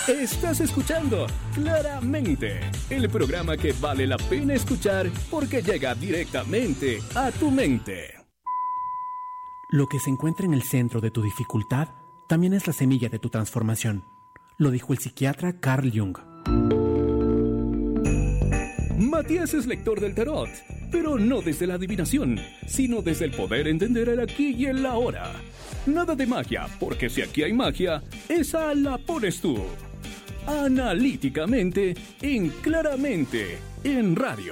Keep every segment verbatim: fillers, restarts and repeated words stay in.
Estás escuchando Claramente, el programa que vale la pena escuchar porque llega directamente a tu mente. Lo que se encuentra en el centro de tu dificultad también es la semilla de tu transformación. Lo dijo el psiquiatra Carl Jung. Matías es lector del tarot, pero no desde la adivinación, sino desde el poder entender el aquí y el ahora. Nada de magia, porque si aquí hay magia, esa la pones tú. Analíticamente, en Claramente, en radio.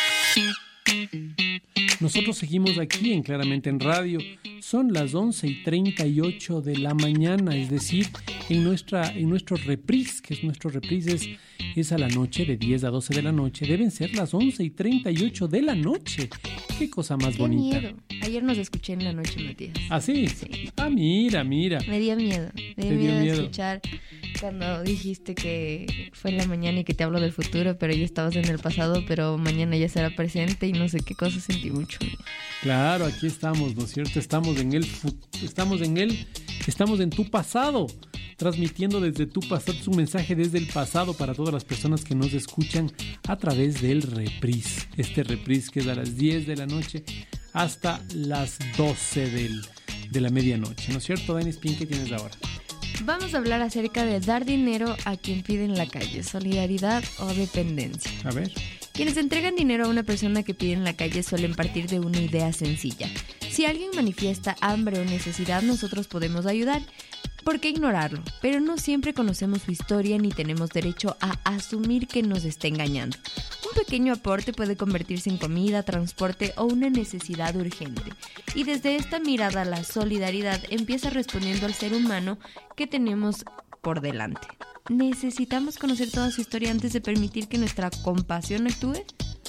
Nosotros seguimos aquí en Claramente en Radio. Son las once y treinta y ocho de la mañana, es decir, en nuestra en nuestro reprise, que es nuestro reprise es, es a la noche, de diez a doce de la noche. Deben ser las once y treinta y ocho de la noche. Qué cosa más Qué bonita. Miedo. Ayer nos escuché en la noche, Matías. ¿Ah, sí? Sí. Ah, mira, mira. Me dio miedo. Me dio, Te dio miedo, miedo. escuchar cuando dijiste que fue en la mañana y que te hablo del futuro, pero ya estabas en el pasado, pero mañana ya será presente y no sé qué cosa, sentí mucho. Claro, aquí estamos, ¿no es cierto? Estamos en el fu- estamos en el estamos en tu pasado, transmitiendo desde tu pasado, es un mensaje desde el pasado para todas las personas que nos escuchan a través del reprise. Este reprise que es a las diez de la noche hasta las doce del, de la medianoche, ¿no es cierto, Dani Spin? ¿Qué tienes ahora? Vamos a hablar acerca de dar dinero a quien pide en la calle, solidaridad o dependencia. A ver. Quienes entregan dinero a una persona que pide en la calle suelen partir de una idea sencilla. Si alguien manifiesta hambre o necesidad, nosotros podemos ayudar. ¿Por qué ignorarlo? Pero no siempre conocemos su historia ni tenemos derecho a asumir que nos está engañando. Un pequeño aporte puede convertirse en comida, transporte o una necesidad urgente. Y desde esta mirada, la solidaridad empieza respondiendo al ser humano que tenemos por delante. ¿Necesitamos conocer toda su historia antes de permitir que nuestra compasión actúe?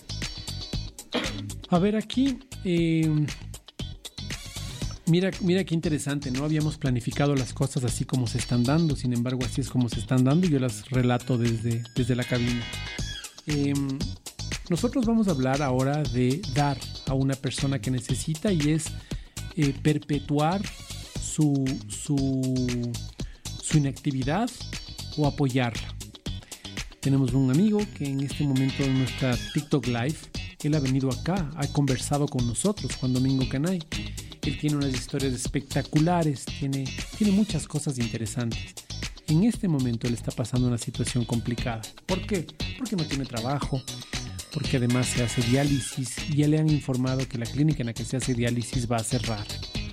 A ver, aquí, eh, mira, mira qué interesante, ¿no? Habíamos planificado las cosas así como se están dando, sin embargo, así es como se están dando y yo las relato desde, desde la cabina. Eh, nosotros vamos a hablar ahora de dar a una persona que necesita y es eh, perpetuar su, su, su inactividad o apoyarla. Tenemos un amigo que en este momento en nuestra TikTok Live, él ha venido acá, ha conversado con nosotros, Juan Domingo Canay. Él tiene unas historias espectaculares, tiene, tiene muchas cosas interesantes. En este momento él está pasando una situación complicada. ¿Por qué? Porque no tiene trabajo, porque además se hace diálisis y ya le han informado que la clínica en la que se hace diálisis va a cerrar.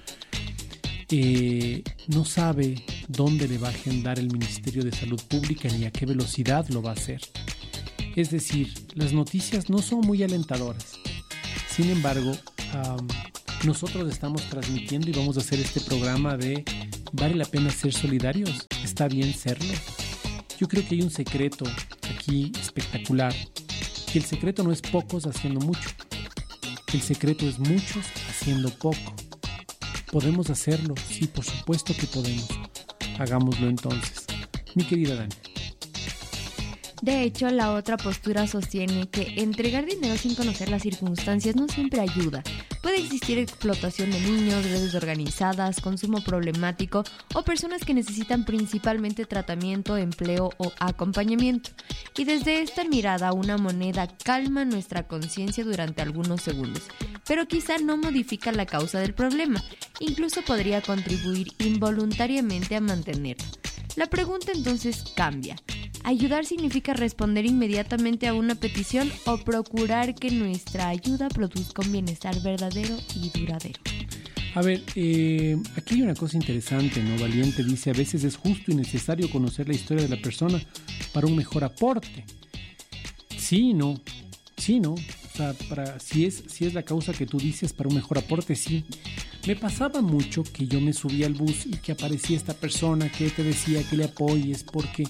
Eh, no sabe dónde le va a agendar el Ministerio de Salud Pública ni a qué velocidad lo va a hacer. Es decir, las noticias no son muy alentadoras. Sin embargo, um, nosotros estamos transmitiendo y vamos a hacer este programa de ¿vale la pena ser solidarios? ¿Está bien serlo? Yo creo que hay un secreto aquí espectacular. Y el secreto no es pocos haciendo mucho. El secreto es muchos haciendo poco. ¿Podemos hacerlo? Sí, por supuesto que podemos. Hagámoslo entonces. Mi querida Dani. De hecho, la otra postura sostiene que entregar dinero sin conocer las circunstancias no siempre ayuda. Puede existir explotación de niños, redes organizadas, consumo problemático o personas que necesitan principalmente tratamiento, empleo o acompañamiento. Y desde esta mirada, una moneda calma nuestra conciencia durante algunos segundos, pero quizá no modifica la causa del problema. Incluso podría contribuir involuntariamente a mantenerla. La pregunta entonces cambia. ¿Ayudar significa responder inmediatamente a una petición o procurar que nuestra ayuda produzca un bienestar verdadero y duradero? A ver, eh, aquí hay una cosa interesante, ¿no? Valiente dice, a veces es justo y necesario conocer la historia de la persona para un mejor aporte. Sí, no, sí, no. O sea, para, si, es, si es la causa que tú dices para un mejor aporte, sí. Me pasaba mucho que yo me subía al bus y que aparecía esta persona que te decía que le apoyes porque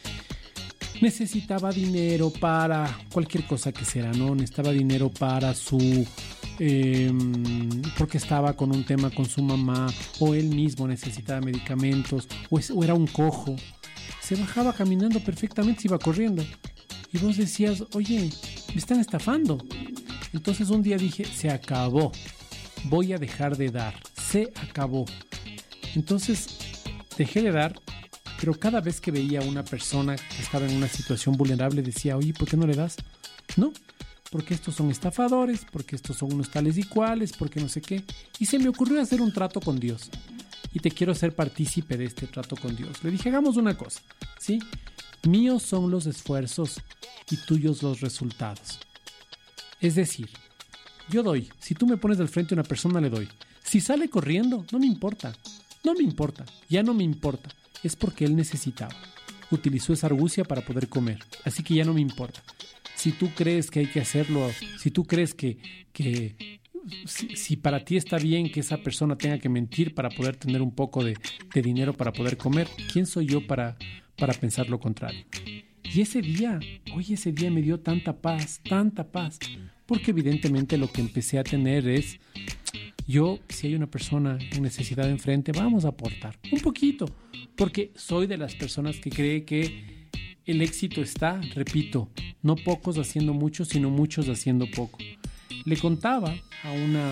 necesitaba dinero para cualquier cosa que sea, ¿no? Necesitaba dinero para su... Eh, porque estaba con un tema con su mamá, o él mismo necesitaba medicamentos, o, es, o era un cojo. Se bajaba caminando perfectamente, se iba corriendo. Y vos decías, oye, me están estafando. Entonces un día dije, se acabó. Voy a dejar de dar. Se acabó. Entonces dejé de dar pero cada vez que veía a una persona que estaba en una situación vulnerable decía, oye, ¿por qué no le das? No, porque estos son estafadores, porque estos son unos tales y cuales, porque no sé qué. Y se me ocurrió hacer un trato con Dios. Y te quiero hacer partícipe de este trato con Dios. Le dije, hagamos una cosa, ¿sí? Míos son los esfuerzos y tuyos los resultados. Es decir, yo doy. Si tú me pones al frente a una persona, le doy. Si sale corriendo, no me importa. No me importa. Ya no me importa. Es porque él necesitaba. Utilizó esa argucia para poder comer. Así que ya no me importa. Si tú crees que hay que hacerlo, si tú crees que... que Si, si para ti está bien que esa persona tenga que mentir para poder tener un poco de, de dinero para poder comer, ¿quién soy yo para, para pensar lo contrario? Y ese día, oye, ese día me dio tanta paz, tanta paz, porque evidentemente lo que empecé a tener es, yo, si hay una persona en necesidad enfrente, vamos a aportar un poquito, porque soy de las personas que cree que el éxito está, repito, no pocos haciendo mucho, sino muchos haciendo poco. Le contaba a una,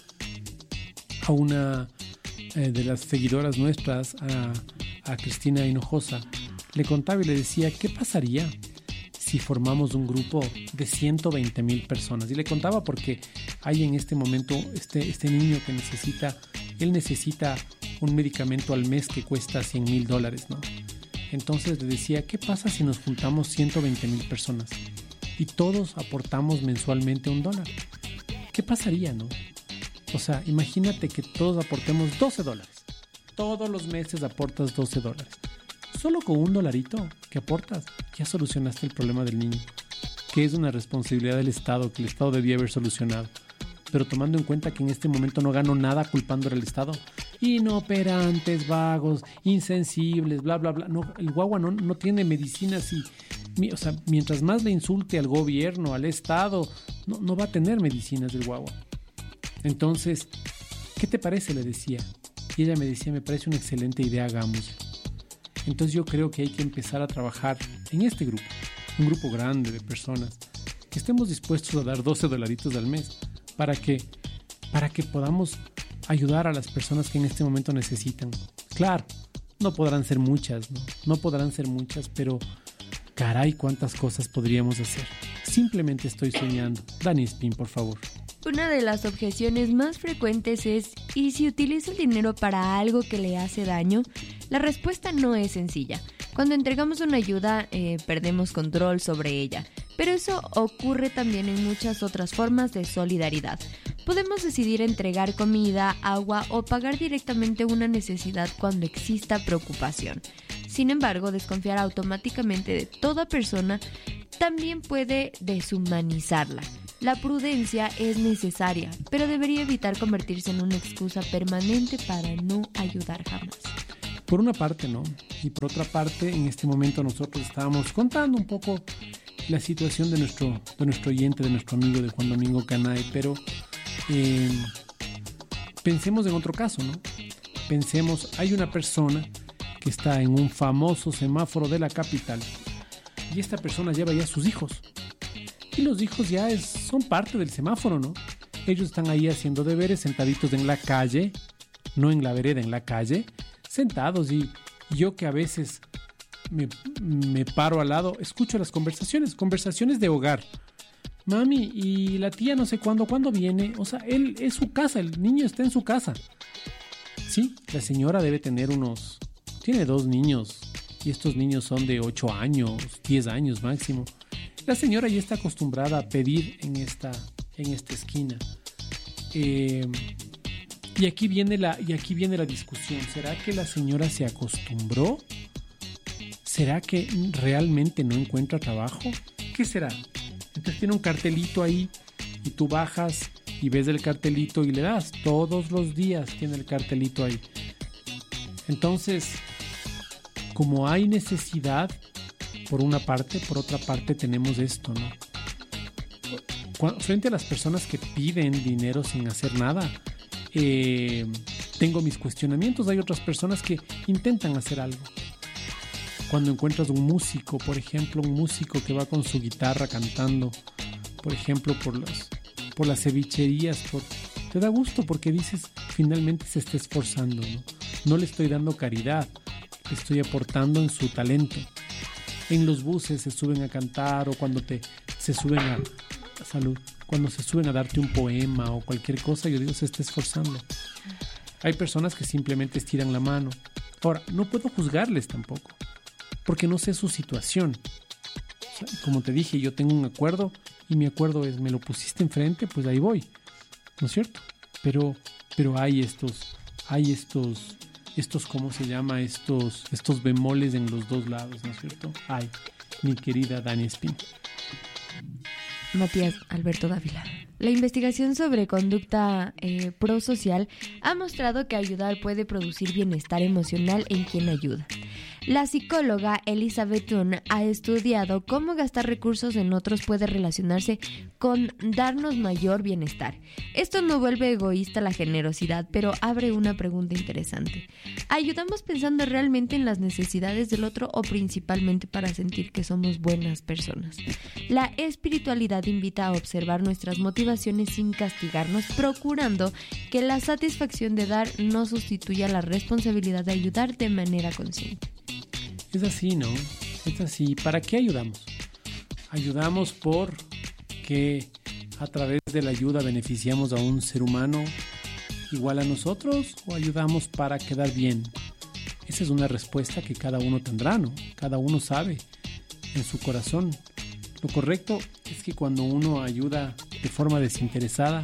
a una eh, de las seguidoras nuestras, a, a Cristina Hinojosa, le contaba y le decía, ¿qué pasaría si formamos un grupo de ciento veinte mil personas? Y le contaba porque hay en este momento este, este niño que necesita, él necesita un medicamento al mes que cuesta cien mil dólares, ¿no? Entonces le decía, ¿qué pasa si nos juntamos ciento veinte mil personas y todos aportamos mensualmente un dólar? ¿Qué pasaría, no? O sea, imagínate que todos aportemos doce dólares. Todos los meses aportas doce dólares. Solo con un dolarito que aportas, ya solucionaste el problema del niño, que es una responsabilidad del Estado, que el Estado debía haber solucionado. Pero tomando en cuenta que en este momento no gano nada culpando al Estado. Inoperantes, vagos, insensibles, bla, bla, bla. No, el guagua no, no tiene medicinas y... O sea, mientras más le insulte al gobierno, al Estado, no, no va a tener medicinas del guagua. Entonces, ¿qué te parece? Le decía. Y ella me decía, me parece una excelente idea, hagámoslo. Entonces yo creo que hay que empezar a trabajar en este grupo, un grupo grande de personas, que estemos dispuestos a dar doce dolaritos al mes para que, para que podamos ayudar a las personas que en este momento necesitan. Claro, no podrán ser muchas, ¿no? No podrán ser muchas, pero... caray, cuántas cosas podríamos hacer. Simplemente estoy soñando. Dani Spin, por favor. Una de las objeciones más frecuentes es, ¿y si utilizo el dinero para algo que le hace daño? La respuesta no es sencilla. Cuando entregamos una ayuda, eh, perdemos control sobre ella. Pero eso ocurre también en muchas otras formas de solidaridad. Podemos decidir entregar comida, agua o pagar directamente una necesidad cuando exista preocupación. Sin embargo, desconfiar automáticamente de toda persona también puede deshumanizarla. La prudencia es necesaria, pero debería evitar convertirse en una excusa permanente para no ayudar jamás. Por una parte, ¿no? Y por otra parte, en este momento nosotros estábamos contando un poco la situación de nuestro, de nuestro oyente, de nuestro amigo de Juan Domingo Canay, pero eh, pensemos en otro caso, ¿no? Pensemos, hay una persona que está en un famoso semáforo de la capital y esta persona lleva ya a sus hijos y los hijos ya es, son parte del semáforo, ¿no? Ellos están ahí haciendo deberes, sentaditos en la calle, no en la vereda, en la calle, sentados, y yo que a veces me, me paro al lado, escucho las conversaciones, conversaciones de hogar. Mami, y la tía no sé cuándo, ¿cuándo viene? O sea, él es su casa, el niño está en su casa. Sí, la señora debe tener unos... Tiene dos niños y estos niños son de ocho años, diez años máximo. La señora ya está acostumbrada a pedir en esta, en esta esquina. Eh, y, aquí viene la, y aquí viene la discusión. ¿Será que la señora se acostumbró? ¿Será que realmente no encuentra trabajo? ¿Qué será? Entonces tiene un cartelito ahí y tú bajas y ves el cartelito y le das. Todos los días tiene el cartelito ahí. Entonces, como hay necesidad, por una parte, por otra parte tenemos esto, ¿no? Cuando, frente a las personas que piden dinero sin hacer nada, eh, tengo mis cuestionamientos. Hay otras personas que intentan hacer algo. Cuando encuentras un músico, por ejemplo, un músico que va con su guitarra cantando, por ejemplo, por las, por las cevicherías, por, te da gusto porque dices, finalmente se está esforzando, ¿no? No le estoy dando caridad, estoy aportando en su talento. En los buses se suben a cantar o cuando te se suben a, a salud, cuando se suben a darte un poema o cualquier cosa, yo digo, se está esforzando. Hay personas que simplemente estiran la mano. Ahora, no puedo juzgarles tampoco, porque no sé su situación. O sea, como te dije, yo tengo un acuerdo y mi acuerdo es, me lo pusiste enfrente, pues ahí voy, ¿no es cierto? Pero, pero hay estos, hay estos, estos, ¿cómo se llama? Estos, estos bemoles en los dos lados, ¿no es cierto? Ay, mi querida Dani Espín. Matías Alberto Dávila. La investigación sobre conducta eh, prosocial ha mostrado que ayudar puede producir bienestar emocional en quien ayuda. La psicóloga Elizabeth Dunn ha estudiado cómo gastar recursos en otros puede relacionarse con darnos mayor bienestar. Esto no vuelve egoísta la generosidad, pero abre una pregunta interesante. ¿Ayudamos pensando realmente en las necesidades del otro o principalmente para sentir que somos buenas personas? La espiritualidad invita a observar nuestras motivaciones sin castigarnos, procurando que la satisfacción de dar no sustituya la responsabilidad de ayudar de manera consciente. Es así, ¿no? Es así. ¿Para qué ayudamos? Ayudamos porque a través de la ayuda beneficiamos a un ser humano igual a nosotros, o ayudamos para quedar bien. Esa es una respuesta que cada uno tendrá, ¿no? Cada uno sabe en su corazón. Lo correcto es que cuando uno ayuda de forma desinteresada,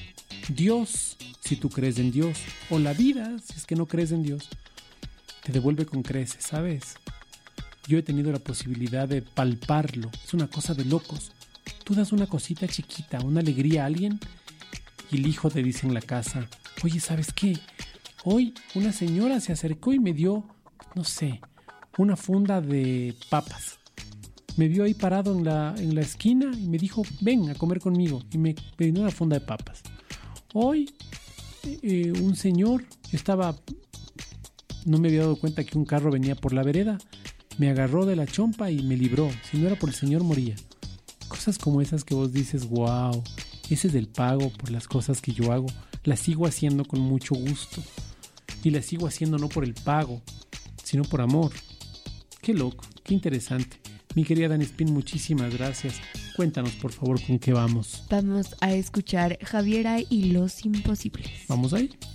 Dios, si tú crees en Dios, o la vida, si es que no crees en Dios, te devuelve con creces, ¿sabes? Yo he tenido la posibilidad de palparlo. Es una cosa de locos. Tú das una cosita chiquita, una alegría a alguien, y el hijo te dice en la casa, oye, ¿sabes qué? Hoy una señora se acercó y me dio, no sé, una funda de papas. Me vio ahí parado en la, en la esquina y me dijo, ven a comer conmigo. Y me, me dio una funda de papas. Hoy eh, un señor, yo estaba, no me había dado cuenta que un carro venía por la vereda, me agarró de la chompa y me libró. Si no era por el señor, moría. Cosas como esas que vos dices, wow, ese es el pago por las cosas que yo hago. Las sigo haciendo con mucho gusto. Y las sigo haciendo no por el pago, sino por amor. Qué loco, qué interesante. Mi querida Dani Espín, muchísimas gracias. Cuéntanos, por favor, con qué vamos. Vamos a escuchar Javiera y los Imposibles. ¿Vamos ahí?